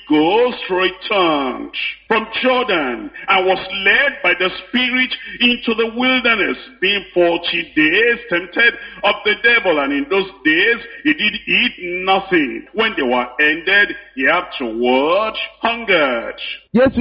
Ghost returned from Jordan and was led by the Spirit into the wilderness, being 40 days tempted of the devil. And in those days he did eat nothing. When they were ended, he afterward hungered. Jésù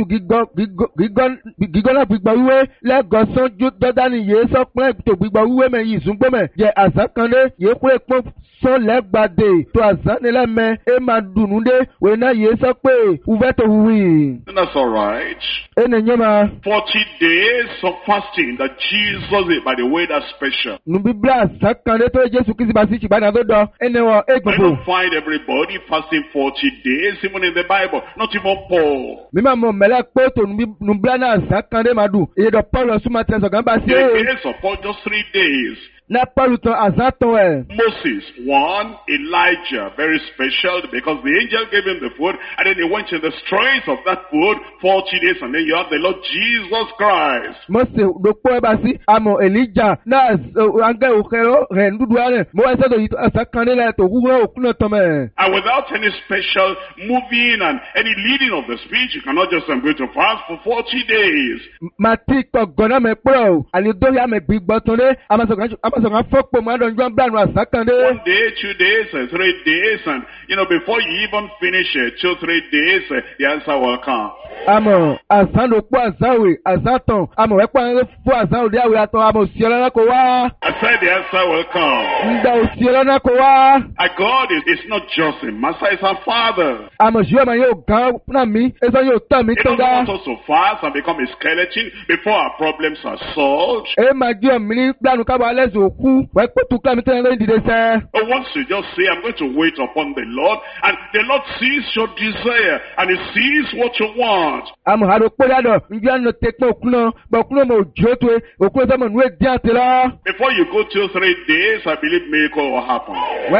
gígọ́nà gbígbọ́ wíwé lẹ́gọ̀ọ́sán Jọ́dánì yìí sọ pé tó gbígbọ́ wíwé mẹ́yìn ìsúngbọ́mẹ̀ jẹ́ àsákanlé yìí kó èpò sán lẹ́gbàdé tó àsánilẹ́mẹ́ ẹ máa dùnú dé wẹ́nà yìí sọ pé wúfẹ́ tó wúwì. That's all right. Ẹnì yẹn máa. 40 days of fasting that Jesus did, by the way, that's special. Nu Bíbélì àsákanlé tó Jésù kìí bá sí ṣùgbọ́n àná tó dọ̀ ẹni wọ I égbòho. don't find everybody fasting 40 days, even in the Bible, not even Paul. Mímọ̀ mọ̀ mẹ́lẹ́ pé tó nu Bíbélì náà àsákanlé máa dùn èyí dọ̀ Paul ọ̀sùnmọ̀ tẹ̀sán kan bá sí. The days of Paul, just 3 days. Na Paul tán àsátọ̀ ẹ̀. Moses, one, Elijah, very special because the angel gave him the food and then he went in the strength of that food 40 days, and then you have the Lord Jesus Christ. Mose dòpọ̀ ẹ bá sí àmọ̀ Elijah náà àgẹ́ òkèrò rẹ̀ ń dúdú àrẹ̀ mo wá sẹ́dọ̀ yìí àsákanlé lẹ̀ tó wúwọ́ òkú náà tán mẹ́. And without any special moving and any leading of the speech, you cannot just go to fast for 40 days. Màtí kọ̀gọ́nà mẹ́ pọ̀ àlèdóyà mẹ́ gbígbọ́ tán dé àmàsọ̀kan fọ́pọ̀ mọ́ àdó njọ́ bílànù àsákanlé. 1 day, 2 days, 3 days, and before you even finish 2 or 3 days, the answer will come. Àmọ̀ àsán ló pọ̀ àsáwè àsátàn àmọ̀ wẹ́pọ̀ àwọn fún àsán òde àwẹ̀ àtọ̀ àmọ̀ òsì ọlọ́nà kò wá. I said the answer will come. Ǹgbà òsì ọlọ́nà kò wá. Our God is not just a master, it's our Father. Àmọ̀ ṣùgbọ́n àmọ̀ yóò gán náà mí ẹ̀sán yóò tàn mí He tán doesn't dá. want us to fast and become a skeleton before our problems are solved. Ẹ máa jí ọ̀mí ní gbànú kábọ̀ alẹ́ sò kú wẹ́pọ̀ tó kílámi tẹ́lẹ̀ lórí ìdílé sẹ́. He wants to just say, I'm going to wait upon the Lord, and the Lord sees your desire, and He sees what you want. Àmọ̀ àdó pé yàdọ̀ njẹ́ àná tẹ pé òkú náà bọ̀ òkú náà mọ̀ òjò tó e òkú náà sọ́mọ̀ nù é dín àti lọ. Before you go 2 or 3 days, I believe miracle will happen.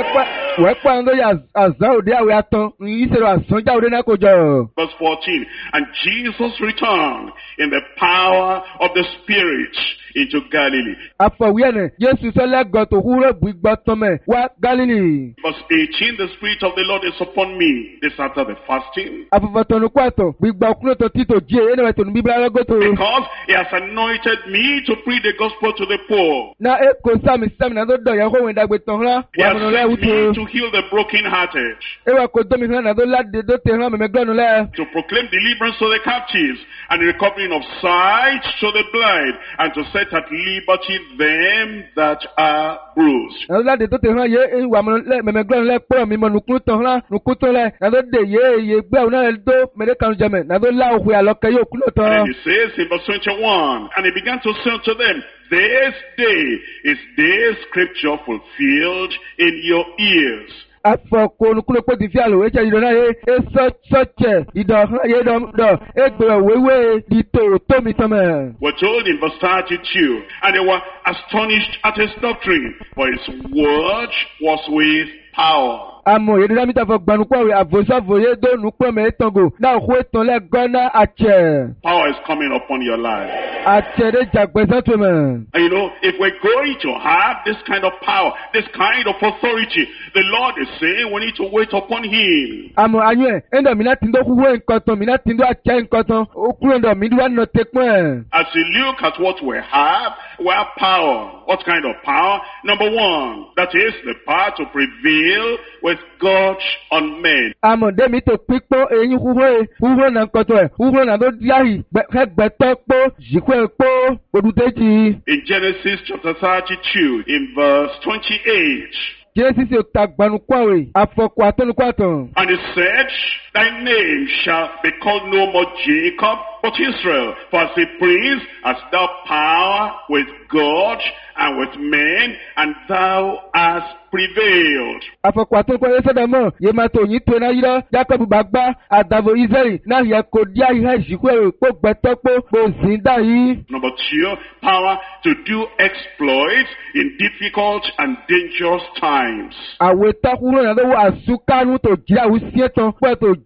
Wẹ́pọ̀ àwọn lóye àzán òde àwẹ̀ àtàn yìí ṣèrò àsánjá òde náà kò jọ. Verse 14, and Jesus returned in the power of the Spirit into Galilee. Àfọ̀wé ẹ̀nẹ̀ Jésù sọ́lẹ́gọ̀ tó wúrọ̀ gbígbọ́ tọ́mẹ̀ wá Gálílì. Verse 18, the Spirit of the Lord is upon me. This after the fasting. Àfọ̀fọ̀tọ̀nù kwàtọ̀ gbígbà òkú náà tó títò jí èyí náà tòun bíbélì alágọ́tò. Because He has anointed me to preach the gospel to the poor. Na eko sami náà tó dọ̀ yẹn kó wọn ìdàgbé tán rán He wà has mọ̀nà lẹ́ sent wútu. me to heal the brokenhearted, Ewa kò dómi hàn náà tó ládé tó tẹ̀ hàn mẹ̀mẹ́ gbọ́nu lẹ́. to proclaim deliverance to the captives and recovering of sight to the blind, and to set at liberty them that are bruised. Náà tó ládé tó tẹ̀ hàn yé wà mọ̀nà mẹ̀mẹ́ gbọ́nu lẹ́ pọ̀ mi mọ̀ nùkú tán hàn nùkú tán lẹ́. Náà tó dé yé gbé àwọn náà tó mẹ̀rẹ́ kanu jẹmẹ̀ náà tó lá òkú àlọ́kẹ́ yóò kú lọ And tán. then He says in verse 21, and He began to say unto them, this day is this scripture fulfilled in your ears. Afọ̀kọ̀ onukúlò pé ti fi àlòwé jẹ́ ìdọ̀ náà yé sọ́ọ̀tsẹ̀ ìdọ̀ yé dọ̀ ẹgbẹ̀rẹ̀ wéwé di tòrò tómi tọ́mẹ̀. We're told in verse 32, and they were astonished at His doctrine, for His word was with power. Àmọ̀ èdè dámítà fọ gbanukọ̀wé àvòsàvòyé dónú pọ̀mẹ́ ètòǹgò náà kó ètò lẹ́gọ́nà àtsẹ̀. Power is coming upon your life. Àtsẹ̀ dé jàgbẹ́sẹ̀ tó mẹ̀. And if we're going to have this kind of power, this kind of authority, the Lord is saying we need to wait upon Him. Àmọ̀ àyùn ẹ̀ ẹ̀ndọ̀ mi náà ti ń dó kúwé nǹkan tán mi náà ti ń dó àtsẹ̀ nǹkan tán okùn ẹ̀ndọ̀ mi wà nà tẹ́kùn ẹ̀. As you look at what we have power. What kind of power? Number one, that is the power to prevail with God on men. Àmọ̀ dẹ́mi tó pípọ́ eyín wúwo nà nkọ̀tọ̀ ẹ̀ wúwo nà tó díàhì gbẹ̀tọ́ pọ́ jìkú ẹ̀ pọ́ gbòdúdéjì. In Genesis chapter 32, in verse 28. Genesis yóò ta gbanukọ̀wé àfọ̀kọ̀ àtọ́nukọ̀tàn. And He said, thy name shall be called no more Jacob, but Israel. For as a prince hast thou power with God and with men, and thou hast prevailed. Àfọ̀kọ̀ àtọ́nukọ̀wé sọ́dọ̀ mọ̀ yé máa tó yín tó náà yírọ́ Jacob gbàgbá àdàbò Israẹli náà yẹ kó díà ìhà ìsìnkú ẹ̀rọ pọ̀ gbẹ̀tọ́ pọ̀ bó sì ń dà yìí. Number two, power to do exploits in difficult and dangerous times. Àwẹ̀ takùrọ̀ náà lọ́wọ́ àsúkánú tó jí àwùsí ẹ̀tàn pẹ̀ tó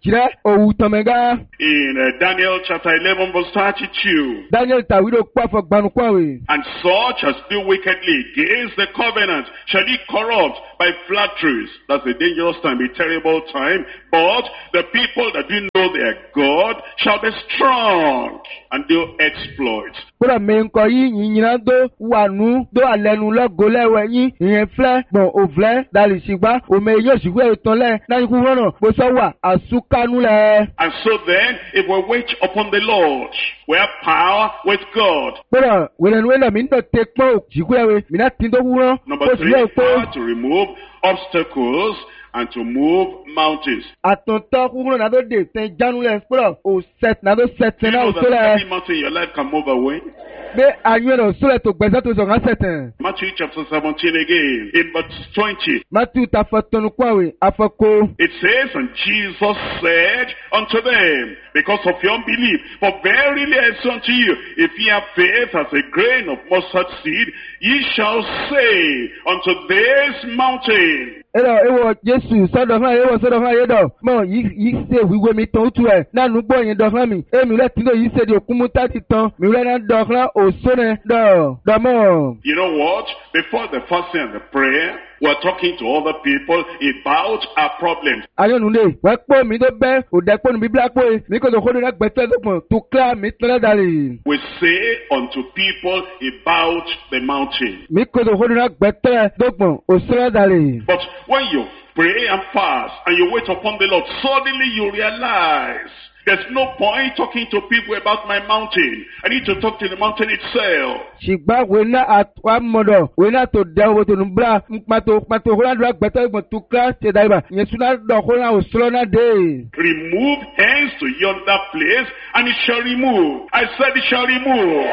jire owu tomega. In Daniel chapter 11 verse 32. Daniel tawido kwa fo gbanu kwa we. And such as do wickedly against the covenant shall he corrupt by flatteries. That's a dangerous time, a terrible time. But the people that do know their God shall be strong and do exploits. Kura menko yi yinyina do wanu do alenu logo lewe yin iyen fle gbon ovle dali sigba o me yo sigwe itan le na ku rono bo so wa asukanu le. And so then, if we wait upon the Lord, we have power with God. Kura wele mi ndo tekpo sigwe we mi na tindo wuro. Number 3, power to remove obstacles and to move mountains. Atonto wuro na do de ten janu le kura o set na do set Do you na know o that so le. every mountain in your life can move away? Be anyo no so le to gbesa to so kan seten. Matthew chapter 17 again, in verse 20. Matthew ta fotonu kwa we afoko. It says, and Jesus said unto them, because of your unbelief, for verily I say unto you, if ye have faith as a grain of mustard seed, ye shall say unto this mountain. Ewo Jesu sọ́dọ̀ fún ayé wọ sọ́dọ̀ fún ayé dọ̀ mọ̀ yìí ṣe wíwé mi tán tú ẹ̀ náà nùgbọ́ yẹn dọ̀ fún mi èmi rẹ̀ tí ló yìí ṣe di òkú mú tá ti tán mi rẹ̀ náà dọ̀ fún òṣòrè dọ̀ mọ̀. You know what? Before the fasting and the prayer, we're talking to other people about our problems. Ayọ̀nùlé wẹ́ pọ́ mi tó bẹ́ òdẹ́pọ̀ níbi bílá pé mi kò tó kó lóra gbẹ́tẹ́ lọ́pọ̀ tó kílá mi tẹ́lẹ̀ dàrí. We say unto people about the mountain. Mi kò tó kó lóra gbẹ́tẹ́ lọ́pọ̀ òṣòrè dàrí. But when you pray and fast and you wait upon the Lord, suddenly you realize there's no point talking to people about my mountain. I need to talk to the mountain itself. Ṣìgbà wẹ́nà àmọ̀dọ̀ wẹ́nà tó dẹ́wọ́ wọ́n tó nù bíra pàtó kó lóra gbẹ́tẹ́ lọ́pọ̀ tó kílá ṣe dàrí. Yẹn sún náà dọ̀ kó lóra òṣòrè náà dé. Remove hence to yonder place, and it shall remove. I said it shall remove.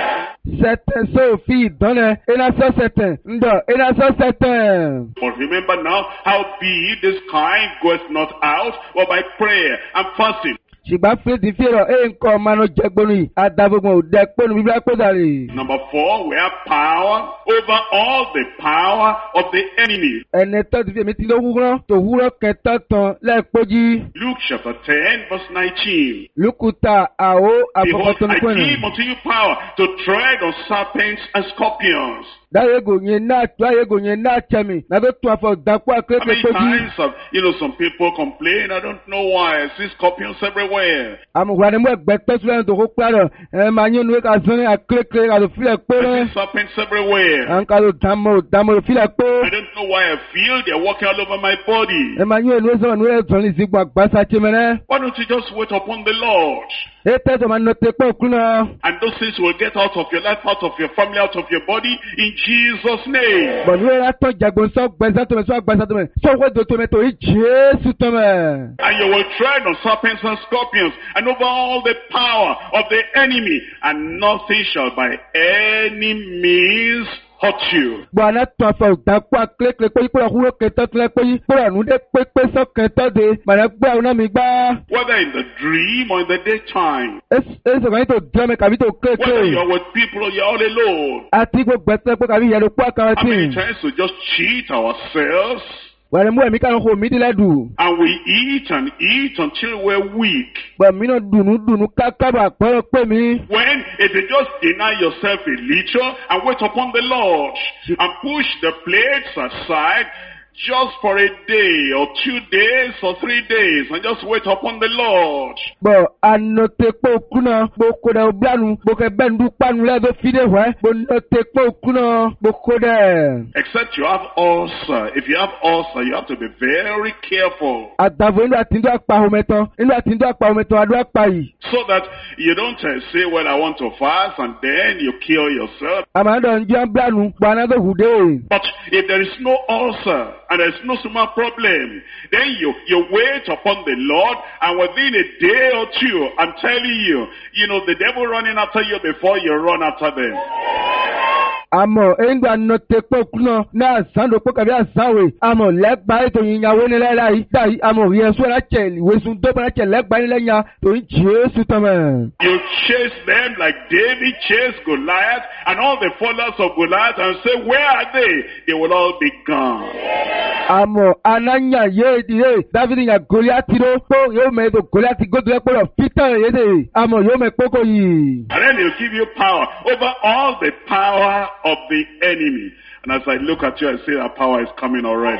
Certain so fi done ina so certain ndo ina so certain. But remember now, how be this kind goeth not out, but by prayer and fasting. Ṣìgbà fi ti fi rọ̀ nǹkan ọmọ náà jẹ gbónú yìí àdàbọ̀gbọ̀n ò dẹ pé níbi bíbélì pé dàrí. Number 4, we have power over all the power of the enemy. Ẹni tó ti fi èmi ti ló wúrọ́ tó wúrọ́ kẹta tán lẹ́ẹ̀pọ́jì. Luke chapter 10 verse 19. Lùkùtà àwọ̀ Behold, àfọkàntán I nípò give ẹ̀nà. unto you power to tread on serpents and scorpions. Dáyégò yẹn náà tó ayégò yẹn náà tẹ̀mí nàbẹ́ tún àfọ̀ dàpọ̀ How àkékè many pọ́jì. times have, some people complain, I don't know why, I see scorpions everywhere. Àmùgbà ni mo ẹgbẹ́ pẹ́sù lẹ́nu tó kó pàrọ̀ ẹ̀ máa yín nuwé ká sọ́ni àkékè àlọ́ fílẹ̀ pé I rẹ̀. see serpents everywhere. À ń ká ló dàmọ̀ fílẹ̀ pé. I don't know why I feel they're walking all over my body. Ẹ máa yín nuwé sọ̀rọ̀ nuwé tán ní ìsìnkú àgbàsá tìmẹ̀rẹ̀. Why don't you just wait upon the Lord? Ètò ẹ̀sọ̀ máa nọ tẹ pẹ́ òkú náà. And those things will get out of your life, out of your family, out of your body, in Jesus' name. Bọ̀ nuwé rẹ̀ tán jàgbọ́n sọ gbẹ̀sán tó mẹ́ sọ àgbàsá tó mẹ́ sọ̀wé dò tó mẹ́ tó yí Jésù tó mẹ́. And you will tread on serpents and scorpions and over all the power of the enemy, and nothing shall by any means hurt you. Bwana tún afọ ìdàpọ̀ àkékè pé kúrò kúrò kẹtọ́ tó lẹ́ pé kúrò ànúdé pépé sọ kẹtọ́ de màdà gbé àwọn náà mi gbá. Whether in the dream or in the daytime, Èsì kan yìí tó dẹ́mẹ̀ kàbí tó whether kéèké. you're with people or you're all alone. Àti gbogbo ẹ̀sẹ̀ pé kàbí yẹ̀rù pọ̀ How àkàràtì. many times we just cheat ourselves Wàlẹ̀ mú ẹ̀mí kàrún kò mí dílẹ̀ dù. and we eat and eat until we're weak? Bọ̀ mí náà dùnú kákábà àpẹẹrẹ pé mi. When if you just deny yourself a little and wait upon the Lord and push the plates aside just for a day or 2 days or 3 days and just wait upon the Lord. Bọ̀ ànọ̀tẹ̀ pé òkú náà gbogbo dẹ̀ ọ̀bíànú gbogbo ẹ̀bẹ̀ ń dúpánu lẹ́dọ̀ fídé wẹ́ gbọ̀nọ̀tẹ̀ pé òkú náà gbogbo dẹ̀. Except you have ulcer. If you have ulcer, you have to be very careful Àdàbò inú àti ndó àpàhùn mẹ́tàn inú àti ndó àpàhùn mẹ́tàn àdó àpà yìí. so that you don't say, well, I want to fast, and then you kill yourself. Àmàdàn ń jẹ́ ọ̀bíànú gbọ̀nàdó hùdé. But if there is no ulcer and there is no small problem, then you wait upon the Lord, and within a day or two, I'm telling you, the devil running after you before you run after them. Àmọ̀ ẹ̀ńgbà nọ tẹ̀pọ̀ kúnà náà àzán ló pọ̀ kàbí àzán wẹ̀. Àmọ̀ lẹ́gbàá ètò ìyàwó nílẹ̀ láyé dáyé àmọ̀ rí ẹ̀sùn ẹ̀láṣẹ̀ ìwésùn dọ́gbọ̀n ẹ̀láṣẹ̀ lẹ́gbàá nílẹ̀ yẹn torí Jésù tọmọ. You chase them like David chased Goliath and all the followers of Goliath and say, where are they? They will all be gone. Àmọ̀ anáyà yé ìdílé Dáfídì yàn Gòlíátì ló pọ̀ yóò mẹ́tò Gòlíátì gòdúrẹ́ pọ̀lọ̀ Peter yédè àmọ̀ yóò mẹ́ kókó yìí. And then he'll give you power over all the power of the enemy. And as I look at you, I say that power is coming already.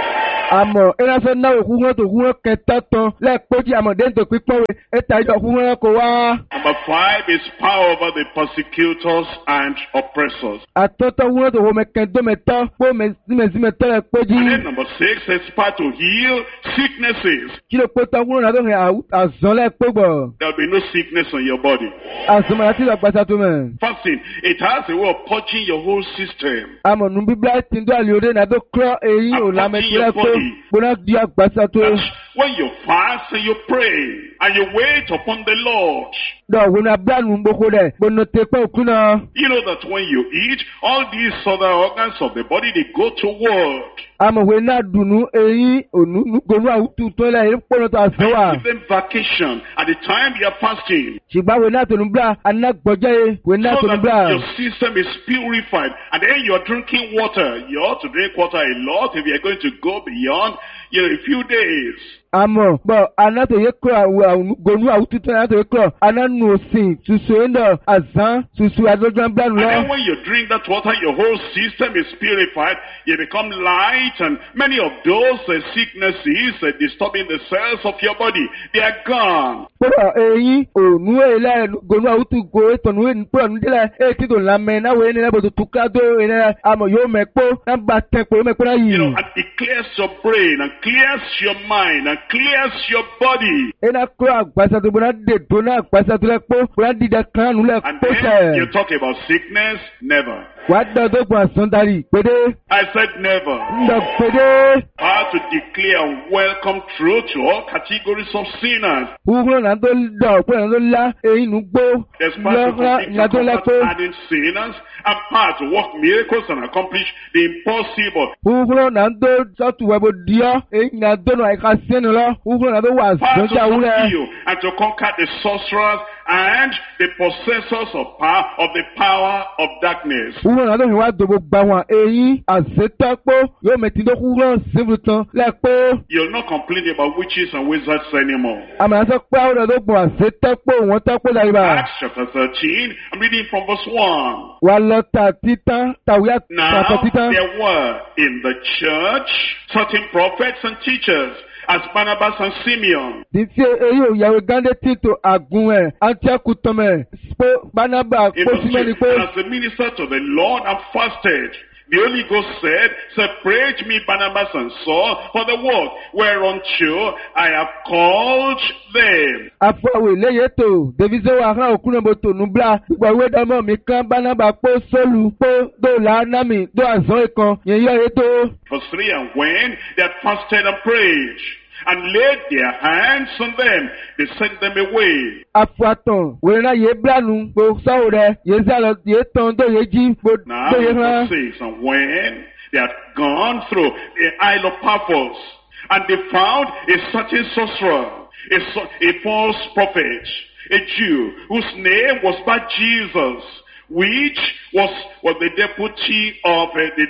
Àmọ̀ ẹ̀ránṣẹ́ náà òkú wọn tó kú wọn kẹta tán lẹ́ẹ̀kpọ́jì àmọ̀ dẹ́ntò pípọ́ wẹ̀ ẹ̀ta ìjọ kú wọn kò wá. Number 5 is power over the persecutors and oppressors. Àtọ́tọ́ wọn tó wọ́n mẹ́kẹ́ndọ́mẹ́tọ́ kó mẹ́sìmẹ́sìmẹ́tọ́ lẹ́ẹ̀kpọ́jì. And then number 6 is power to heal sicknesses. Kí ló pọ́tọ́ wọn náà tó ń àzọ́ lẹ́ẹ̀kpọ́gbọ̀. There will be no sickness on your body. Àzọ́mọ̀ àti ìgbàgbàsá tó mẹ́. First thing, it has a way of purging your whole system. Àmọ̀ nù bíbélì tí ń dọ́ àlùyọ̀dé náà tó kúrọ̀ èyí ò lámẹ́tìlẹ́ tó gbóná di àgbàsá tó. When you fast and you pray and you wait upon the Lord, dọ̀ wọ́n abúlánù gbogbo rẹ̀ gbóná tẹ́pẹ́ òkú náà. you know that when you eat, all these other organs of the body, they go to work. Àmọ̀ wẹ̀ náà dùnú èyí ònú gbóná àwùjọ tó lẹ̀ èyí pọ̀nà tó àṣẹ wà. Give them vacation at the time you are fasting. Ṣùgbọ́n wẹ̀ náà tó ń bla anágbọ́jẹ́ yẹ wẹ̀ náà tó So ń bla. that your system is purified. And then you're drinking water. You ought to drink water a lot if you're going to go beyond, a few days. Àmọ̀ bọ̀ anátò yẹ kúrò àwọn gbóná àwùjọ tó anátò yẹ kúrò anánu òsìn tùsù ẹ̀ńdọ̀ àzán tùsù àdójú àbúlánù And lọ. then when you drink that water, your whole system is purified. You become light, and many of those sicknesses disturbing the cells of your body, they are gone. Pọ̀rọ̀ èyí ònú èlẹ̀ gbóná àwùjọ go ètònú pọ̀rọ̀ nídìlẹ̀ èkì tó lámẹ́ náà wẹ̀ ní ẹ̀bùtù tukadó ẹ̀nẹ́ àmọ̀ yóò mẹ́kpó náà bá tẹ̀kpó yóò mẹ́kpó náà yìí. And it clears your brain, and clears your mind, and clears your body. Ena kúrò àgbàsá tó bọ̀nà dè tó náà àgbàsá tó lẹ̀ kpó bọ̀nà dìde kan nù lẹ̀ And kpó then sẹ̀. you talk about sickness, never. Wàá dọ̀ tó gbọ̀n àsọ̀ndàlì pédé. I said never. Ndọ̀ pédé. How to declare and welcome truth to all categories of sinners. Wúwúrọ̀ náà tó dọ̀ pé náà tó lá èyí nù gbó. There's part to Lọ́kàn complete náà tó lẹ̀ and pé. comfort hardened sinners, and part to work miracles and accomplish the impossible. Wúwúrọ̀ náà tó sọ́tù wẹ̀bù díọ̀ èyí náà tó nù àyíká sínú lọ. Wúwúrọ̀ náà tó wà Part to sọ́jà wúlẹ̀. heal and to conquer the sorcerers and the possessors of the power of darkness. Wúwúrọ̀ náà tó fi wá dòbò gbà wọn èyí àzétọ́pọ̀ yóò mẹ́tì tó wúwúrọ̀ síbùrù tán lẹ́pọ̀. You'll not complain about witches and wizards anymore. Àmọ̀ àti pé àwọn ọ̀dọ́ gbọ̀n àzétọ́pọ̀ wọ́n tọ́pọ̀ dàgbà. Acts chapter 13, I'm reading from verse 1. Wà lọ tà títán tàwí Now, àtàtà títán. there were in the church certain prophets and teachers, as Barnabas and Simeon, Dìtí èyí ò yàwé gándé títò àgùn ẹ̀ Antioch tọmẹ̀ pé Barnaba in kó verse símẹ́ni 2, pé and as the minister to the Lord and fasted, the Holy Ghost said, separate me Barnabas and Saul for the work whereunto I have called them. àfọwé léyè tó Dèvísé wà hàn òkúnnà bó tò nùblà gbogbo ìwé dánmọ́ mi kan Barnaba pé sólù pé dòlà námì dó àzọ́ ìkan yẹn yọ ètò. Verse 3, and when they had fasted and prayed, and laid their hands on them, they sent them away. Àfọ̀àtàn wèrè náà yé blánù gbò sọ́wọ́ rẹ̀ yé sálọ yé tán tó yé jí gbò Now, tó yé hàn. verse 6, and when they had gone through the Isle of Paphos, and they found a certain sorcerer, a false prophet, a Jew, whose name was Bar-Jesus, which was the deputy of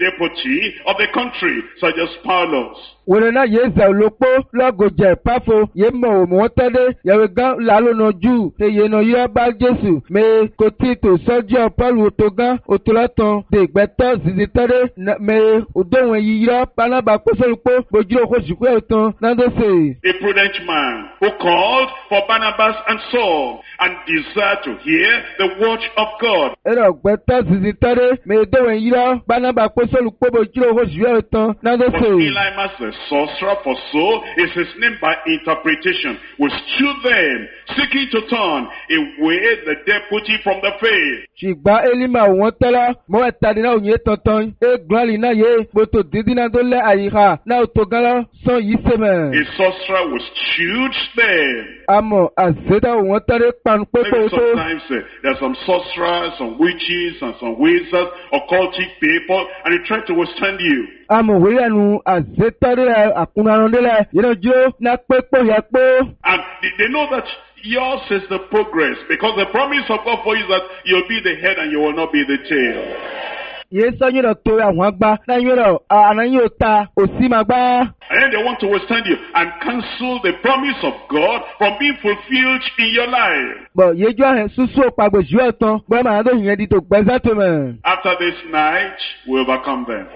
the country, Sergius Paulus. Wèrè náà yé zẹ̀ olóko lọ́gọ̀jẹ̀ Páfo yé mọ̀ òmùwọ́n tẹ́lẹ̀ yẹ̀wé gán làlónà jù tẹ yé nà yọ bá Jésù mẹ kò tí tò sọ́jọ́ Pọ́ọ̀lù òtò gán òtòlọ́tàn tẹ gbẹ́tọ́ zizi tẹ́lẹ̀ mẹ òdòwọ̀n yìí yọ Barnaba kósòlùpọ̀ gbòjú òkò sùkú ẹ̀ tán nándọ́sẹ̀. A prudent man who called for Barnabas and Saul and desired to hear the word of God. Ẹ̀rọ gbẹ́tọ́ zizi tẹ́lẹ̀ mẹ òdòwọ̀n yìí yọ Barnaba kósòlùpọ̀ gbòjú òkò sùkú ẹ̀ tán But nándọ́sẹ̀. Elymas the sorcerer, for so is his name by interpretation, withstood them, seeking to turn away the deputy from the faith. ṣùgbọ́n elima wọn tẹ́lá mọ́ ẹ̀tàdé náà òye tọ̀tàn egbọ́nlì náà yé gbòtò dídí náà tó lẹ́ àyíká náà tó gán lọ sàn yìí sèmẹ̀. A sorcerer withstood them. àmọ́ àzẹ́dá wọn tẹ́lẹ̀ panu pépé Maybe tó. sometimes there are some sorcerers, some witches, and some wizards, occultic people, and they try to withstand you. àmọ́ wíyà nu àzẹ́tọ́rẹ́ àkúnarandélẹ̀ yẹn jó náà pépé yẹ pé. And they know that yours is the progress, because the promise of God for you is that you'll be the head and you will not be the tail. yéé sọ́yìn rẹ̀ tó àwọn àgbà náà yín rẹ̀ àná yóò ta òsì máa gbá. And then they want to withstand you and cancel the promise of God from being fulfilled in your life. bọ̀ yéé jọ àhẹ́ súsú òpàgbò jù ẹ̀ tán bọ́ẹ̀ máa tó yẹn di tó gbẹ́sẹ̀ tó mẹ̀. After this night, we overcome them.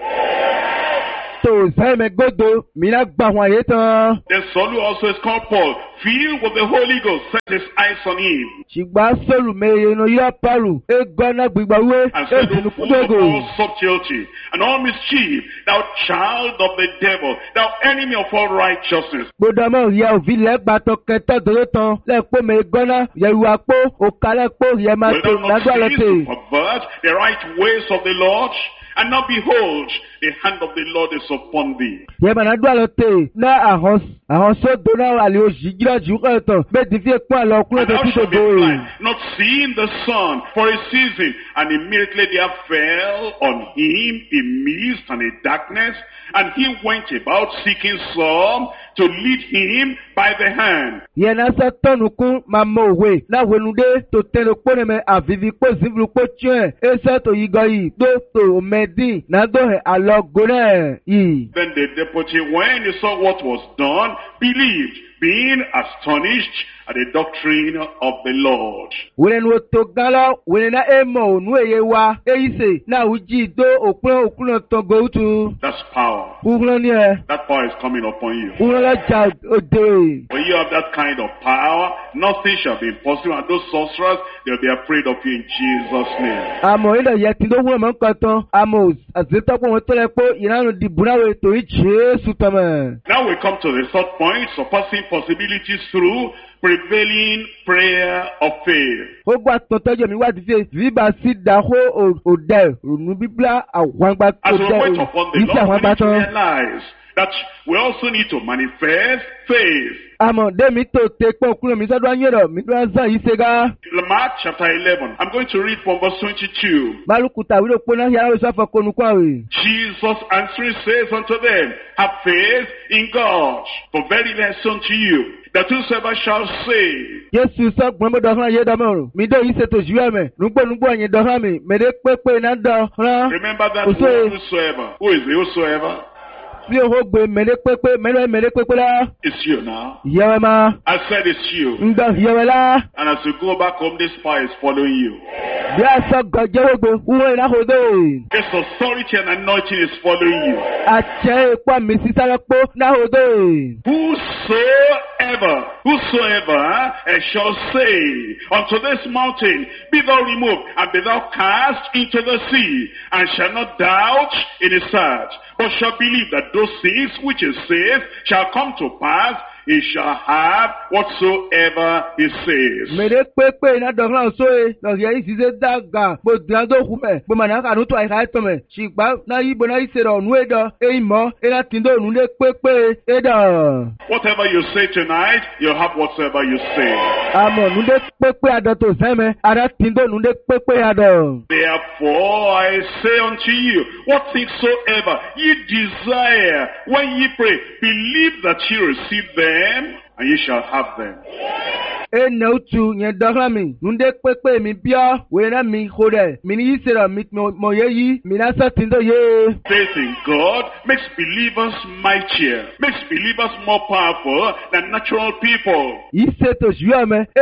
tó sẹ́yìn mẹ́ gbọ́dọ̀ mìíràn gbà wọ́n àyè tán. Then Saul, who also is called Paul, filled with the Holy Ghost, set his eyes on him, ṣùgbọ́n sọ́lù mẹ́yẹ inú yọ pàrọ̀ é gbọ́ná gbígbà wé and é said, sínú O full of kúndógò. all subtlety and all mischief, thou child of the devil, thou enemy of all righteousness. gbọ́dọ̀ mọ̀ yẹ òbí lẹ́gbàtọ̀ kẹtọ́ dòdò tán lẹ́pọ̀ mẹ́ gbọ́ná yẹ̀rù àpò òkàlẹ́pọ̀ yẹ máa Will tó thou not nágbà cease lọ́tẹ̀. to pervert the right ways of the Lord? And now behold, the hand of the Lord is upon thee. yẹ máa nágbà lọ́tẹ̀ náà àwọn sódò náà àlè òsì jìrọ̀ jù kọ́ ẹ̀tàn bẹ́ẹ̀ ti fi pọ́n àlọ́ kúrò And tó thou ti shalt be dòdò. blind, not seeing the sun for a season. And immediately there fell on him a mist and a darkness, and he went about seeking some to lead him by the hand. yẹn náà sọ tọ́nu kún máa mọ òwe náà wẹnudé tó tẹnu kpọ́nẹ mẹ àvivi kpó zivlu kpó tiẹ̀ ẹsẹ̀ tó yí gọ yìí tó tó mẹ́dín náà tó hẹ̀ àlọ́ gbóná yìí. Then the deputy, when he saw what was done, believed, being astonished at the doctrine of the Lord. wẹ́rẹ́ nu tó gán lọ wẹ́rẹ́ náà ẹ̀ mọ̀ ònú èyẹ wa èyí sè náà wù jí tó òkúnlọ̀ tó gòwútu. That's power. kúnlọ̀ ni ẹ̀ That power is coming upon you. kúnlọ̀ lọ jà òde. When you have that kind of power, nothing shall be impossible. And those sorcerers, they'll be afraid of you in Jesus' name. àmọ́ ilẹ̀ yẹ tí ló wúlò mọ́ nǹkan tán àmọ́ àzẹ́tọ́pọ̀ wọn tó lẹ pé ìlànà dìbùnáwó torí jésù tọ́mọ̀. Now we come to the third point, surpassing possibilities through prevailing prayer of faith. ó gbà tọ́tọ́jọ́ mi wá ti fi bíbá sí dàhó òdẹ ònú bíbélà àwọn àgbà As tó we dẹ wait upon the yìí sí àwọn Lord, we àgbà need to tán. realize that we also need to manifest faith. àmọ́ dẹ́mi tó tẹ pọ̀ kúrò mi sọ́dọ̀ ayélujára mi tó ń sàn yìí ṣe gá. Mark chapter 11. I'm going to read from verse 22. Maluku tàwílò pọ́nà yàrá ló sáfà kọnu kọ́ àwẹ̀. Jesus answering says unto them, have faith in God. For verily I say unto you, that whosoever shall say, Jésù sọ gbọ́n dọ̀ hàn yé dọ́mọ̀rún. Mi dé yìí ṣètò ìṣúwẹ̀ mẹ́. Nùgbọ́nùgbọ́ yẹn dọ̀ hàn mi. Mẹ̀rẹ̀ pépé náà dọ̀ hàn. remember that Whoso- word whosoever. Who is the whosoever? Bí o ho gbé mẹ̀rẹ̀ pépé mẹ̀rẹ̀ pépé la. It's you now. Yẹwẹ́ ma. I said it's you. Ń gbọ́ yẹwẹ́ la. And as you go back home, this power is following you. Bí a sọ gọ̀jẹ́ wọ́gbẹ́ wúwo iná kò dé. This authority and anointing is following you. Àtsẹ́ ìpá mi sísáré pọ́ náà kò dé. Whosoever shall say unto this mountain, be thou removed, and be thou cast into the sea, and shall not doubt in his heart, but shall believe that those things which he says shall come to pass, he shall have whatsoever he says. Mẹ̀rẹ̀ pépé iná dọ̀ hàn sóye. Lọ́kìá yìí ṣiṣẹ́ dàgà. Bó dùnà tó kú mẹ́. Bó màná kànú tó àyíká ẹ̀tọ́ mẹ́. Ṣìgbà náà yí bọ̀ náà yí ṣe rọ̀ nù ẹ̀dọ̀. Èyí mọ̀ ẹ̀dá tí ń dọ̀ nù lé pépé ẹ̀dọ̀. Whatever you say tonight, you'll have whatsoever you say. Àmọ̀ nù lé pépé àdọ̀ tó sẹ́mẹ̀. Àdá tí ń dọ̀ nù lé pépé àdọ̀. Therefore I say unto you, what things soever ye desire, when ye pray, believe that ye receive them, and ye shall have them. Ene utu nye dɔhla mi. Nunde kpekpe mi bia. Wena mi xɔ mi ni yi se ɖe mi mɔ ye yi. Mi na se ti do ye. Faith in God makes believers mightier, makes believers more powerful than natural people. Yi se to zuyɔ me.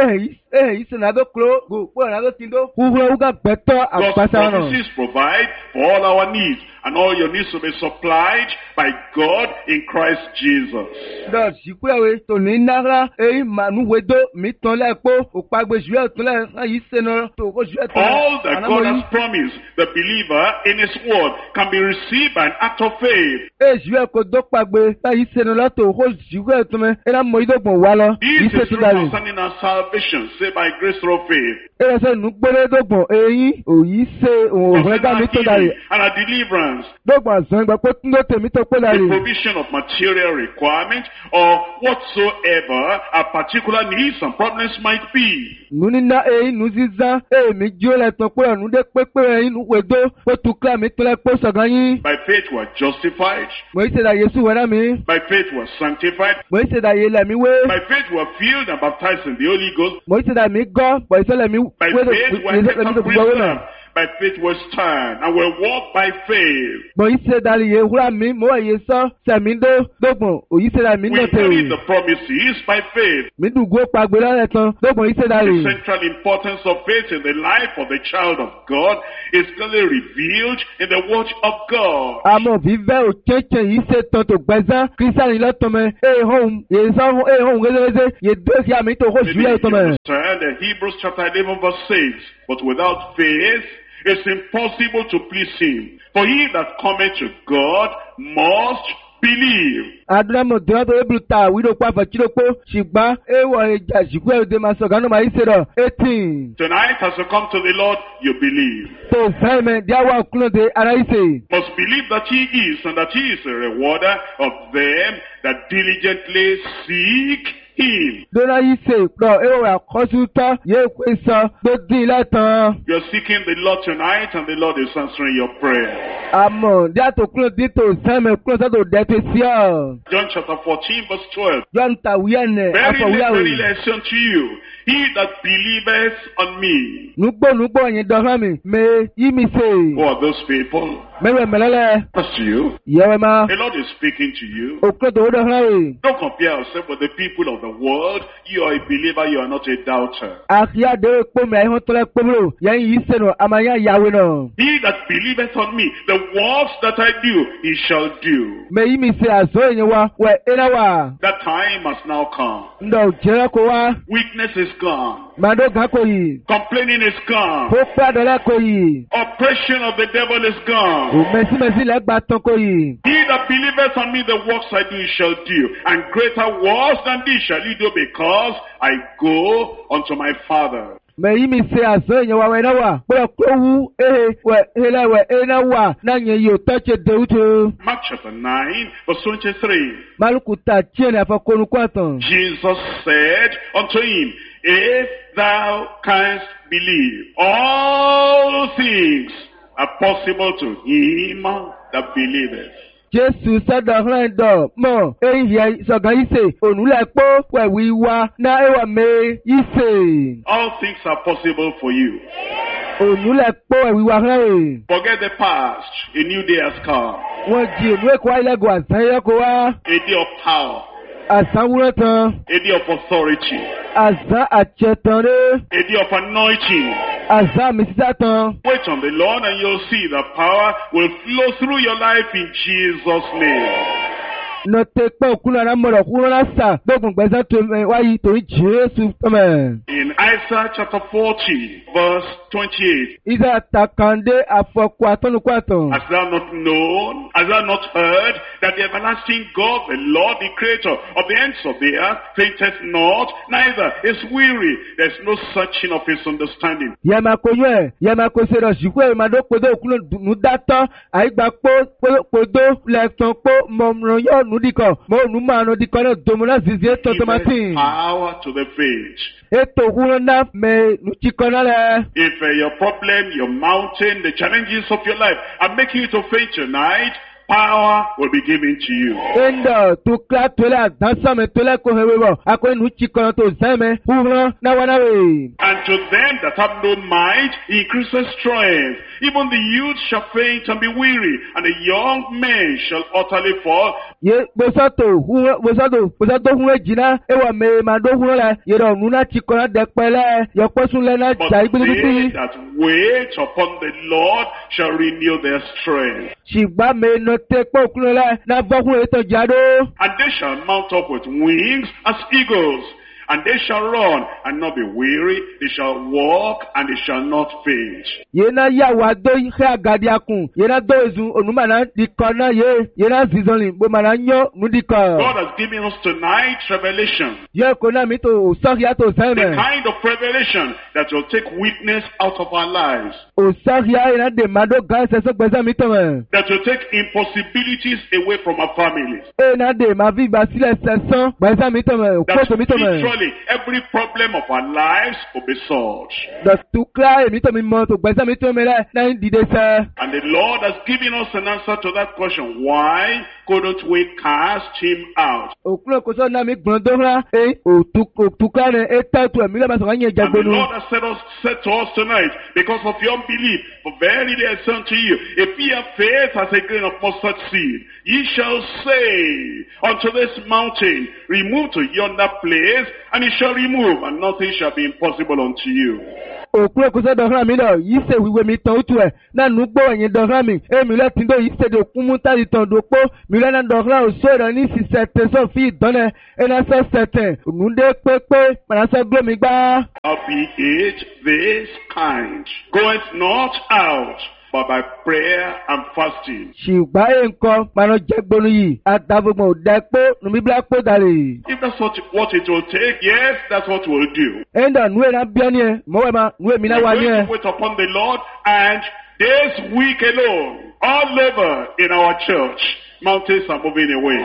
yìí sẹ̀ nàbẹ́ kúrò gbogbo nàbẹ́ tí ndó. Wúwúrọ̀ wúgà gbẹ́tọ̀ God's àgbàsá náà. promises provide for all our needs, and all your needs will be supplied by God in Christ Jesus. Dọ̀ sìkúyàwé tòní náírà èyí mànúwédó mi tán lẹ́ẹ̀kọ́ òpàgbé jùlọ tán lẹ́ẹ̀ yìí sẹ́nà tó kó jùlọ tán. All that God has promised the believer in His word can be received by an act of faith. Jùlọ kò dọ́pàgbé láyìí sẹ́nà lọ́tọ̀ kó jùlọ tán mẹ́ ẹ̀rọ mọ ìdógbòn wá lọ. This is true concerning our salvation, saved by grace through faith. Ẹ̀rọ sẹ́ nugbẹ́rẹ́ dọ́gbọ̀n èyí òyì ṣe òun òfin ẹ̀dá mi tó darí. And our deliverance. Dọ́gbọ̀n àzọ́ ìgbà pé tún ló tèmi tó pé darí. The provision of material requirements or whatsoever our particular needs and problems might be. Nunina èyí nu sísá èmi jí ó lẹ̀ tán pé ọ̀nù dé pépé ẹ̀yìn nu wèdó pé tukla mi tó lẹ̀ pé sọ̀gán yín. By faith we are justified. Mo ń ṣèdá Yéṣu wẹ̀rẹ̀ mi. By faith we are sanctified. Mo ń ṣèdá yé lẹ̀ mi wé. By faith we are filled and baptized in the Holy Ghost. Mo ń ṣèdá mi gọ́ pọ̀ ìṣẹ̀lẹ̀ mi By wé faith we are kept tó from gbogbo prison. náà. By faith we stand and we walk by faith. Mo ń ṣèdá yé wúrà mi mo wà yé sọ sẹ̀mí dọ́gbọ̀n òyì ṣèdá mi We náà tẹ̀. inherit the promises by faith. Mi dùgbò pàgbé lálẹ́ tán dọ́gbọ̀n yìí ṣèdá The rè. central importance of faith in the life of the child of God is clearly revealed in the word of God. Àmọ́ fífẹ́ òkèèkè yìí ṣe tán tó gbẹ̀sán kírísítàní lọ́tọ̀mẹ́ ehun yéésán ehun wéléwéṣe yédókè àmì tó kó Maybe jùlọ you tọ̀mẹ́. understand that Hebrews chapter 11 verse 6, but without faith it's impossible to please him. For he that cometh to God must believe. Adúlámọ̀ dùnà tó ébùrù ta àwílò pa àfàkìlópó ṣùgbọ́n èèwọ̀ ìjà ṣùgbọ́n èdè máa sọ̀gá náà máa yí ṣe rọ̀ 18. Tonight as you come to the Lord, you believe. Tó fẹ́ẹ̀mẹ̀ díàwọ̀ àkúnlọ́dẹ ara yìí ṣe. Must believe that he is and that he is a rewarder of them that diligently seek him. Dọ́là yìí ṣe lọ èèwọ̀ àkọ́sù tán yéé pé sọ tó dín látàn. You're seeking the Lord tonight and the Lord is answering your prayer. Àmọ̀ díàtò kúnlọ̀ dín tó sẹ́mẹ̀ kúnlọ̀ sọ́tò dẹ́tẹ̀ sí ọ̀. John chapter 14 verse 12. Yọ̀n ta wíyẹ̀nẹ̀ Verily, àfọ̀wíyàwó. verily, I say unto you, he that believeth on me. Nugbó yẹn dọ̀hán mi, mẹ yí mi ṣe. Who are those people? Mẹ́wẹ̀ mẹ́lẹ́lẹ́, That's you. yẹ̀wẹ̀ ma. The Lord is speaking to you. Òkúrò tó dọ̀hán rè. Don't compare yourself with the people of the world. You are a believer, you are not a doubter. Àkíyàdé pọ́mi àyẹ̀wò tọ́lẹ̀ pọ́mìlò, yẹn yìí sẹ́nu àmàyà yàwé náà. He that believeth on me, the works that I do, he shall do. Mẹ yí mi ṣe àzọ́ ìyẹn wa, wẹ̀ ẹ̀rọ wa. That time has now come. Ndọ̀ jẹ́rẹ́ kó wa, Weakness is gone. màdó gán kò yìí. Complaining is gone. Kó pẹ́ àdọ́lẹ̀ kò yìí. Oppression of the devil is gone. Kò mẹ́símẹ́sí lẹ́gbàá tán kò yìí. He that believeth on me, the works I do, he shall do. And greater works than these shall he do, because I go unto my Father. Mẹ yí mi ṣe àzọ́ ìyẹn wa wẹ̀ náà wà. Pé kó wú ehe wẹ̀ ehela wẹ̀ ẹ̀rọ wà náà yẹn yóò tọ́jú dèwúto. Mark chapter 9, verse 23. Málùkù ta tiẹ̀ ní àfọkọ́nu kwàtàn. Jesus said unto him, if thou canst believe, all things are possible to him that believeth. Jésù sọ́dọ̀ ọ̀hún dọ̀ mọ̀ èyí sọ̀gán yìí ṣe ònúlẹ̀ pọ́ wẹ̀wí wa náà ẹ̀wà mẹ́ yìí ṣe. All things are possible for you. Ònúlẹ̀ pọ́ wẹ̀wí wa hàn rè. Forget the past. A new day has come. Wọ́n jí ònú èkó ayélujára àṣà ẹ̀yẹ́kọ̀ wá. A day of power. Àṣà wúrọ̀ tán. A day of authority. Àṣà àjẹtàn rẹ̀. A day of anointing. Àṣà mísísà tán. Wait on the Lord and you'll see the power will flow through your life in Jesus' name. Nọ̀tẹ̀ pẹ́ òkú náà mọ̀rọ̀ kúrò náà sà gbógun gbẹ̀sán tó wáyé torí Jésù tọ́mẹ̀. In Isaiah chapter 40, verse 28. Ìṣe àtàkàndé àfọkù àtọ́nukú Hast thou not known, hast thou not heard, that the everlasting God, the Lord, the creator of the ends of the earth, fainteth not, neither is weary. There is no searching of his understanding. Yẹ̀màkóyún ẹ̀ yẹ̀màkóso rẹ̀ ṣùkú ẹ̀ màdó kpodó òkú nù dátọ́ àyígbà kpodó lẹ́tọ̀ kpó mọ̀mọ́ yóò nù dikọ̀ mọ̀ nù máa nù dikọ̀ náà domo náà zizi ètò tomatin. Power to the faith. Ètò òkúrò náà mẹ nùtìkọ̀ náà lẹ̀. If your problem, your mountain, the challenges of your life are making you to faint tonight, power will be given to you. Endo tukla tola dansame tola kohewebo ako nu chikono to zeme huro na wanawe. And to them that have no might, he increases strength. Even the youth shall faint and be weary, and the young men shall utterly fall. Ye bosato huro jina ewa me mando huro la yero nuna chikono dekpele yokosunle na But jai they gbidi. that wait upon the Lord shall renew their strength. Shigba me no te pokuno la na bohun eto jado. And they shall mount up with wings as eagles. And they shall run and not be weary. They shall walk and they shall not faint. Yena ya wado he agadi akun. Yena do ezun onumana dikona yena zizoni bo mana nyo nudika. God has given us tonight revelation. Ye kona mi to osahia to The seme. kind of revelation that will take weakness out of our lives. Osahia yena de mado gan seso gbeza mi to me. That will take impossibilities away from our families. Ena de ma vi basile seso gbeza mi to me. That Ko to mi to me. literally every problem of our lives will be solved. The tukla mi to mi mo to gbeza mi to me la na dide se. And the Lord has given us an answer to that question. Why couldn't we cast him out? Okulo ko so na mi gbon do ra o tukla ne eta to mi la ba so anye And the jagbonu. Lord has said to us tonight, because of your unbelief, for verily I say unto you, if ye have faith as a grain of mustard seed, ye shall say unto this mountain, remove to yonder place, and it shall remove, and nothing shall be impossible unto you. Okulo ko so do ra mi lo yi se wiwe mi tan otu e na nu gbo yin do ra mi mi le tin do yi se de kun mu ta di tan do po mi le na do ra o so ra ni si sete so fi done e na so sete nu de pepe para so glo mi gba. Albeit this kind goeth not out, but by prayer and fasting. Ṣùgbọ́n nǹkan máa jẹ́ gbónú yìí àtàbọ̀gbọ̀n ò dẹ́ pé nùmí bí lápò dàrí. If that's what it will take, yes, that's what we'll do. Ẹ̀ńdà nù ẹ̀ náà bí ọ́ ní ẹ̀ mọ́wẹ́ máa nù èmi náà wá ní We're ẹ̀. going to wait upon the Lord, and this week alone, all over in our church, mountains are moving away.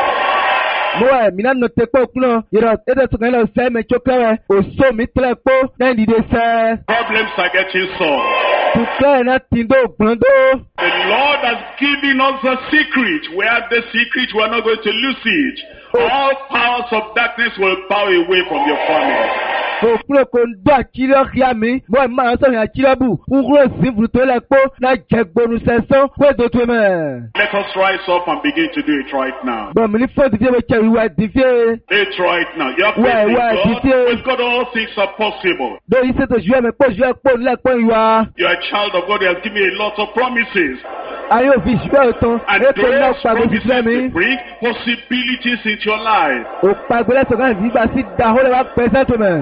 Mọ́wẹ́ mi náà nù tẹ́ pé òkú náà yẹ̀rọ ẹ̀dẹ̀ tó kàn lọ sẹ́ mi tsókè rẹ̀ òṣò mi tẹ́lẹ̀ pé náà dìde sẹ́. Problems are getting solved. Tukẹ́ ẹ̀ náà ti dó gbọ́n dó. The Lord has given us a secret. We have the secret, we're not going to lose it. All powers of darkness will bow away from your family. Òkú náà kò ń dó àkírí ọ̀kíá mi mọ́wẹ́ máa sọ̀rọ̀ àkírí ọ̀bù kúkúrò sí ibùdó lẹ̀ pé náà jẹ́ gbónú sẹ́sán wẹ́ẹ̀dọ̀ tó mẹ́. Let us rise up and begin to do it right now. Bọ̀ mi ní fọ́ọ̀tì tí mo jẹ́ ìwà ìdífẹ́. It's right now. You have Why, faith in God. did With God, all things are possible. Dó yìí ṣètò ìṣúwẹ́ mi pọ̀ ìṣúwẹ́ pọ̀ nílẹ̀ pọ̀ ìwà. You're a child of God. He has given you a lot of promises. Ayé òfin ìṣúwẹ́ òtán And ètò náà those pàgọ́ promises ìṣúwẹ́ mi. will bring possibilities into your life. Òpàgbẹ́lẹ̀ sọ̀kan ìgbà sí dahólẹ̀ wá pẹ́ sẹ́tò mẹ́.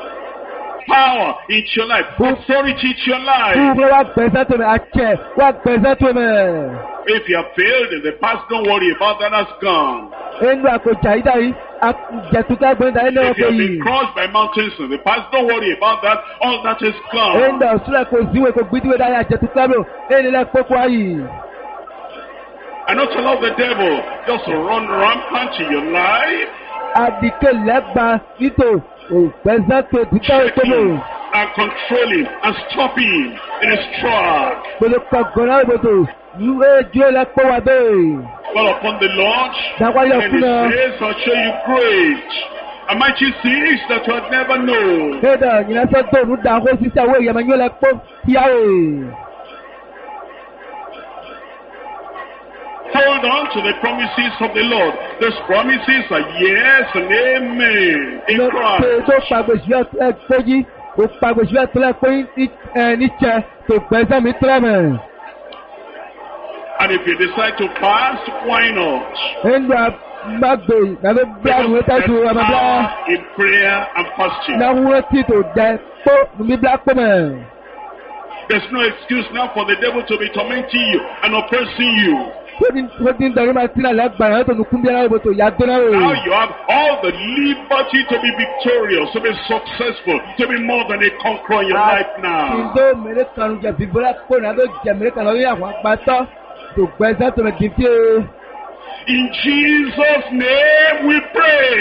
Power into your life. Authority into your life. Kúkúrẹ́ wá pẹ́ sẹ́tò mẹ́ àjẹ́ wá pẹ́ sẹ́tò mẹ́. If you have failed in the past, don't worry about that. That's gone. Ẹnu àkójà yìí dárí àjẹtùká gbọ́ndà ẹni If you ọkọ̀ have yìí. been crossed by mountains in the past, don't worry about that. All that is Ẹnu gone. ọ̀ṣunlẹ̀ kò síwèé kò gbídíwèé dárí àjẹtùká lò ẹni lẹ́ kókó ayì. And not allow the devil just run rampant in your life. Àdìkè lẹ́gba nítò òpẹ́ sẹ́tò ìdíkà ètò mò. And control him and stop him in his track. Gbèdé kọ̀gàn náà gbèdò ìwé ìdúró lẹ́pọ̀ wá bẹ́ẹ̀. Call upon the Lord, Dáwọ́ yọ and fún ọ. his face will show you great and mighty things that you had never known. Kéde ìyìnlẹ́sẹ̀ dòrú dàgbó sísẹ́ owó ìyẹ̀mẹ̀ yóò lẹ́pọ̀ yáwé. Hold on to the promises of the Lord. Those promises are yes and amen in Ló Christ. pé tó pàgbèsì ọ̀tún péjì, ó pàgbèsì ọ̀tún lẹ́pọ̀ níṣẹ́ tó gbẹ́sẹ̀ mi tẹ́lẹ̀ mẹ́. And if you decide to fast, why not? Ẹnu àgbàgbé nàbẹ bíláà nù wẹ́tà tó ọmọ bíláà. Power in prayer and fasting. Náà wúrẹ́ tí tó dẹ kó nùmí bíláà pọ̀ mẹ́. There's no excuse now for the devil to be tormenting you and oppressing you. Wọ́n ti ń dọ̀rọ̀ máa tínà lẹ́gbàá tó nùkún bí aláwọ̀ tó yá dọ́nà Now rẹ̀. you have all the liberty to be victorious, to be successful, to be more than a conqueror in your life now. Ìdó mẹ́rẹ́ kanu jẹ bíbélà kó náà ló jẹ mẹ́rẹ́ kanu lórí àwọn àgbàtọ́ tó gbẹ́sẹ̀ tó mẹ́ kí n fi. In Jesus' name we pray.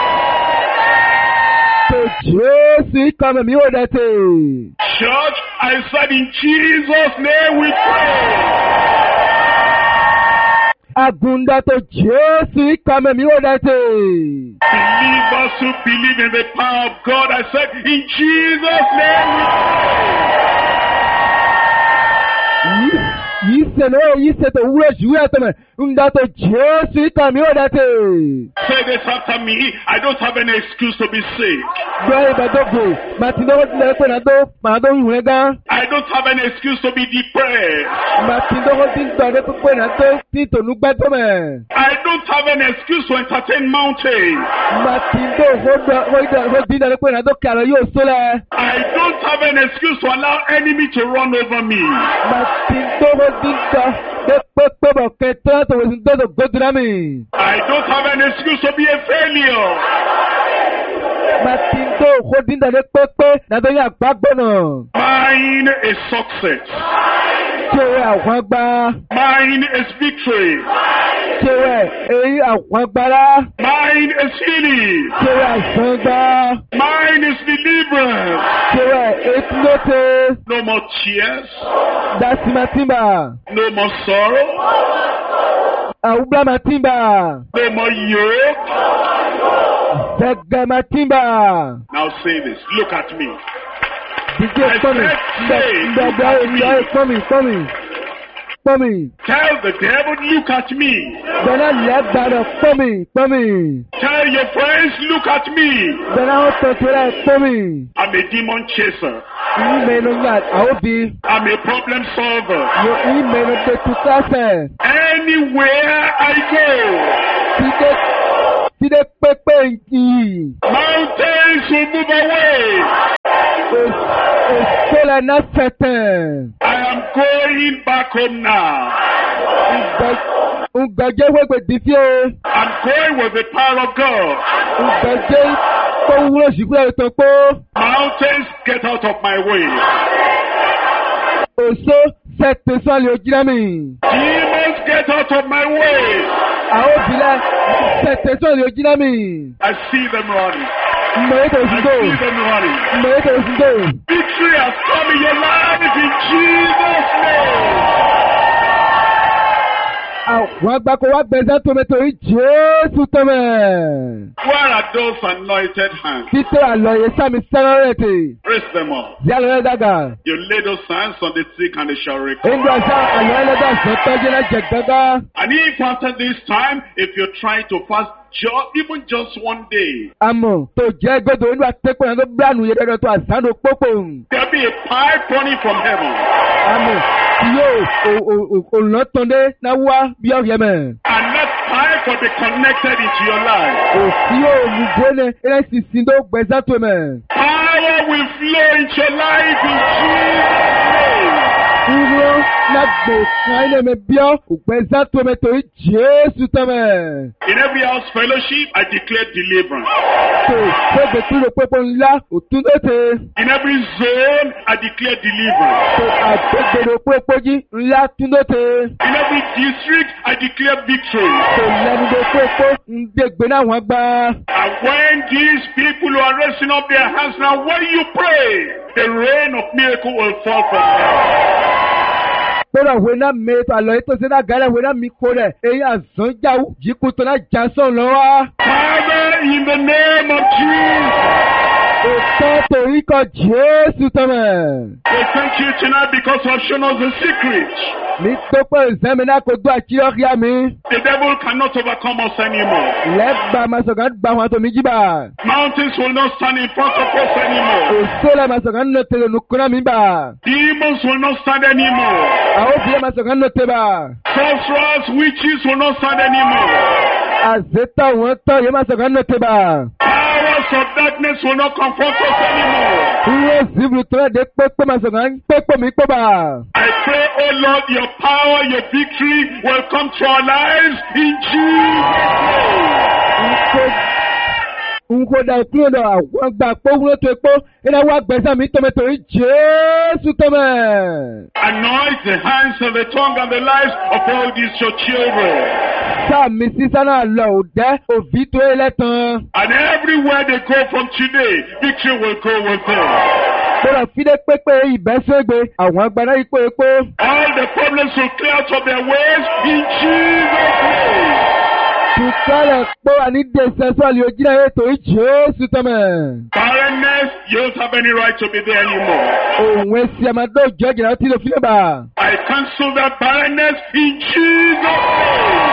Tó Jésù ìkànnì mi ò dẹ̀ tè. Church, I said in Jesus' name we pray. Agunda to Jésù ìkàmẹ́ mi ó dẹ́tẹ̀. Believers who believe in the power of God, I said, in Jesus' name we pray. Yìí ṣe tó wúlò jù ẹ̀tẹ̀mẹ̀. Nga to Jésù ìkàmẹ́ ó dẹ́tẹ̀. Say this after me. I don't have any excuse to be sick. Gbọ́ ìbàdógò, màtí lọ́wọ́ ti lẹ́yìn pé màdó ìhùn rẹ̀ gan. I don't have any excuse to be depressed. Màtí lọ́wọ́ ti ń gbàdé pípé nàdó tí tònú gbẹ́ tó mẹ̀. I don't have any excuse to entertain mountains. Màtí lọ́wọ́ ti dàdé pé nàdó kàrọ̀ yóò sólẹ̀. I don't have any excuse to allow enemy to run over me. Màtí lọ́wọ́ ti dàdé pé bọ̀ kẹtọ́ tó wọ́n ti dọ́dọ̀ gbódúrà mi. I don't have any excuse to be a failure. Matindo hodinda de pepe na do ya gbagbono. Mine is success. Chewe àwọn gba. Mine is victory. Chewe èyí àwọn gbara. Mine is healing. Chewe àìsàn gba. Mine is deliverance. Chewe etulote. No more tears. Dasi matimba. No more sorrow. Àwùgbà matimba. No more yoke. Zẹ̀gẹ̀ matimba. Now say this. Look at me. Díje kọ́mi. Tell the devil, look at me. Bẹ́ẹ̀ni lẹ́gbàdàn kọ́mi. Tell your friends, look at me. Bẹ́ẹ̀ni àwọn tọ̀tọ̀ rẹ̀ kọ́mi. I'm a demon chaser. Ìmẹ̀nu yà àwọn bí. I'm a problem solver. Yo ìmẹ̀nu tètè sẹ́sẹ̀. Anywhere I go. Tide pépé yìí. Mountains will move away. Òṣèlè náà fẹ̀tẹ̀. I am going back home now. Ǹgbẹ̀jẹ̀ wẹ́gbẹ̀ dìfí o. I'm going with the power of God. Ǹgbẹ̀jẹ̀ tó wúlò sí fúlẹ̀ tó pọ̀. Mountains, get out of my way. Òṣó sẹ̀tẹ̀ sọ́ọ̀lì òjìlá mi. Demons, get out of my way. Àwọn òbílẹ̀ sẹ̀tẹ̀ sọ́ọ̀lì òjìlá mi. I see them running. Mbẹ̀rẹ̀tẹ̀ I òṣìṣẹ́. see them running. Mbẹ̀rẹ̀tẹ̀ òṣìṣẹ́. Victory has come in your life in Jesus' name. Àwọn agbáko wá gbẹ̀sẹ̀ tòmẹ́tò yìí Jésù tọ́mẹ̀. Where are those anointed hands? Títẹ̀ àlọ́yé sàmì sẹ́rọ̀rẹ̀tì. Raise them up. Bí àlọ́yé dàgà. You lay those hands on the sick and they shall recover. Ìgbà sá àlọ́yé lọ́dọ̀ sọ́tọ́jú náà jẹ̀ gbọ́gbọ́. And if after this time, if you're trying to fast even just one day, Àmọ̀ tó jẹ́ gbọ́dọ̀ olú àtẹ́kọ̀ọ́ náà tó bílànù yẹ dọ́dọ̀ tó àsánù pópò. there'll be a pipe running from heaven. Àmọ̀ tí yóò òlọ́tọ̀ndé náà wá bí ọ̀rẹ́ mẹ́. And that pipe will be connected into your life. Òsì yóò mú gbóné ẹlẹ́sìn sí ló gbẹ̀sẹ̀ tó mẹ́. Power will flow into your life in Jesus' name. Dúró lágbo kan ilé mi bíọ́ ògbẹ́sẹ̀ tó mẹ́ torí Jésù tọ́mẹ̀. In every house fellowship, I declare deliverance. Tó gbẹ́gbẹ́ tó lè pépé ńlá òtún lóte. In every zone, I declare deliverance. Tó àgbègbè pépé jí ńlá tún lóte. In every district, I declare victory. Tó lẹ́nu lè pépé ń dégbé náà wọ́n gbá. And when these people who are raising up their hands now, when you pray, the rain of miracle will fall from heaven. Tọ́lá ìwé náà mẹ́tọ́ àlọ́ yìí tó ṣe náà gàdá ìwé náà mi kó rẹ̀. Èyí àzán jáwó jíkú tó náà já sọ̀rọ̀ lọ́wọ́. Father, in the name of Jesus, Òtọ́ torí kan Jésù tọ́mẹ̀. we thank you tonight because you have shown us the secret. Mi tó pé ìsẹ́mi náà kò dún àkíyọ́kíá mi. The devil cannot overcome us anymore. Lẹ́gbàá màsọ̀gán gba àwọn àtọ̀ mi jíbà. Mountains will not stand in front of us anymore. Òṣèlè màsọ̀gán nọ tẹ̀lé nùkúnná mi bà. Demons will not stand anymore. Àwọn òbílẹ̀ màsọ̀gán nọ tẹ̀ bà. Sorcerers, witches will not stand anymore. Àzẹ́tọ̀ wọn tọ̀ yẹ màsọ̀gán nọ tẹ̀ bà. Powers of darkness will not confront us anymore. Ìwé zibulu tó lẹ̀ dé pépé màsọ̀gán pépé mi pé bà. I pray, oh Lord, your power, your victory will come to our lives in Jesus' name. Nkoda kúrò lọ àwọn gbà pé wúlò tó epo iná wá gbẹ̀sẹ̀ mi tọ́mẹ̀ torí Jésù tọ́mẹ̀. Anoint the hands and the tongue and the lives of all these your children. Sáàmì sísá náà lọ òdẹ́ òbí tó yẹ lẹ́tàn. And everywhere they go from today, victory will go with them. Bọ́lá fídé pépé ìbẹ́sẹ̀gbé àwọn agbára ipò epo. All the problems will clear out of their ways in Jesus' name. Tùkọ́lẹ̀ pé wà ní dẹ̀sẹ̀ sọ́ọ̀lì ojúlẹ̀ ètò Jésù tọ́mẹ̀. Barrenness, you don't have any right to be there anymore. Òun èsì àmàdó ìjọ ìjìnlẹ̀ tí ló fi lè bà. I cancel that barrenness in Jesus' name.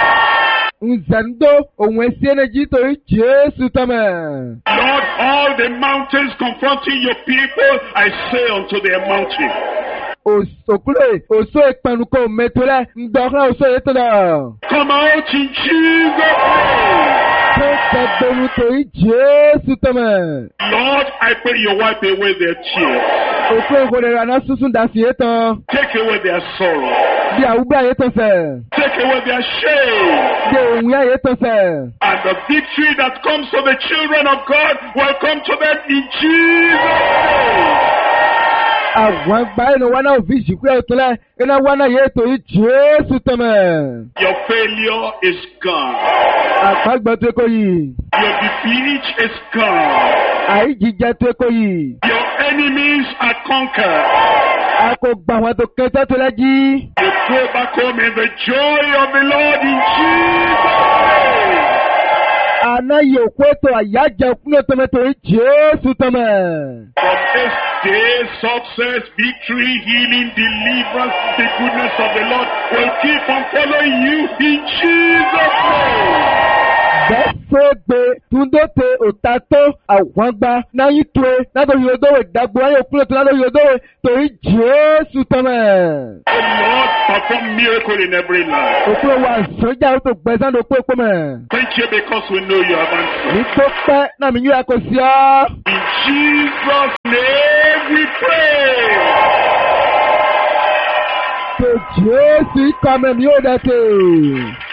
Nzando òun èsì ẹnẹ́jì tó Jésù tọ́mẹ̀. Lord, all the mountains confronting your people, I say unto their mountain. Òkúlẹ̀ òṣó ìpẹnukọ mẹ́tọ́lẹ̀ ńdọ́kọ́ òṣó ètò náà. Come out in Jesus' name. Tó tẹ̀gbẹ̀rù tó Jésù tọ́mẹ̀. Lord, I pray you wipe away their tears. Òkú ìwòlè rà náà sísun dàsí ètò. Take away their sorrow. Bí àwùgbé ayé tó fẹ̀. Take away their shame. Bí òun ayé tó fẹ̀. And the victory that comes to the children of God will come to them in Jesus' name. Àwọn àgbà ẹnu wa náà fi ìsìnkú ẹ̀ tó lẹ̀ iná wa náà yẹ ètò Jésù tọ́mẹ̀. Your failure is gone. Àpágbọ́ tó kọ́ yìí. Your defeat is gone. Àìjíjẹ tó kọ́ yìí. Your enemies are conquered. A kò gbà wọn tó kẹta tó lẹ́jí. You go back home in the joy of the Lord in Jesus' name. Àná yóò kó ètò àyájẹ kúnlẹ̀ tọ́mẹ̀tò Jésù tọ́mẹ̀. From this day, success, victory, healing, deliverance, the goodness of the Lord will keep on following you in Jesus' name. Bẹ́sẹ̀gbẹ̀ túndóte òtátó àwọn àgbà náà yí tó e látọ̀rí odòwe dàgbò ayé òkúlẹ̀ tó látọ̀rí odòwe torí Jésù tọ́mẹ̀. Oh Lord, perform miracle in every life. Òkúlẹ̀ wa sọ́jà ó tó gbẹ̀sán ló pé pé mẹ́. Thank you because we know you have answered. Ní tó pẹ́ náà mi yóò kó sí ọ́. In Jesus' name we pray. Tó Jésù ikọ̀ mẹ́mi yóò dẹ̀ tè.